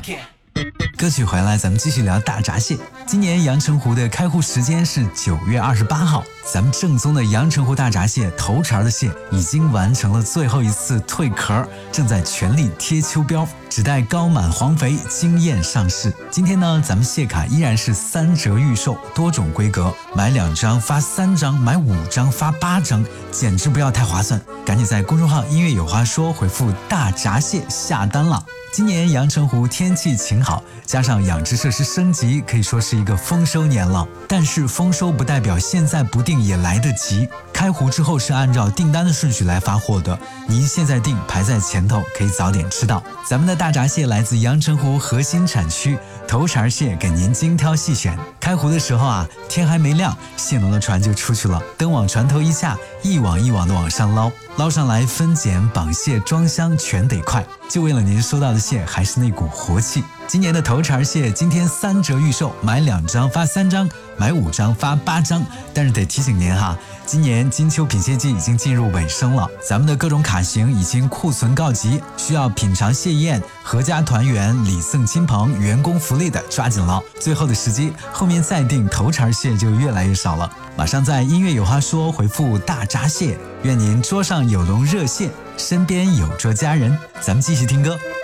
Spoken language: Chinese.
歌曲回来，咱们继续聊大闸蟹。今年阳澄湖的开湖时间是9月28号，咱们正宗的阳澄湖大闸蟹头茬的蟹已经完成了最后一次蜕壳，正在全力贴秋膘，只待高满黄肥惊艳上市。今天呢，咱们蟹卡依然是3折预售，多种规格，买2张发3张，买5张发8张，简直不要太划算！赶紧在公众号音乐有话说回复大闸蟹下单了。今年阳澄湖天气晴好，加上养殖设施升级，可以说是一个丰收年了。但是丰收不代表现在不订也来得及，开湖之后是按照订单的顺序来发货的，您现在订排在前头，可以早点吃到。咱们的大闸蟹来自阳澄湖核心产区，头茬蟹给您精挑细选。开湖的时候啊，天还没亮，蟹农的船就出去了，登往船头一下，一网一网的往上捞，捞上来分拣、绑蟹、装箱全得快，就为了您收到的蟹还是那股活气。今年的头茬蟹今天3折预售，买2张发3张，买5张发8张。但是得提醒您哈，今年金秋品蟹季已经进入尾声了，咱们的各种卡型已经库存告急，需要品尝蟹宴、阖家团圆、礼赠亲朋、员工福利的抓紧了，最后的时机，后面再订头茬蟹就越来越少了。马上在音乐有话说回复大闸蟹，愿您桌上有龙热蟹，身边有桌佳人。咱们继续听歌。